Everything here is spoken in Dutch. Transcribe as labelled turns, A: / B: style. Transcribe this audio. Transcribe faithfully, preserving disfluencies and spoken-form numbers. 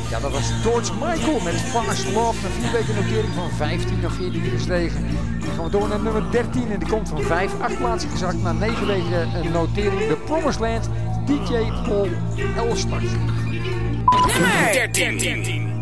A: Ja, dat was George Michael met Fast Love. Na vier weken notering van vijftien naar veertien gestegen. Dan gaan we door naar nummer dertien en die komt van vijf, acht plaatsen gezakt. Na negen weken een notering. The Promised Land, D J Paul Elstak.
B: Nummer dertien.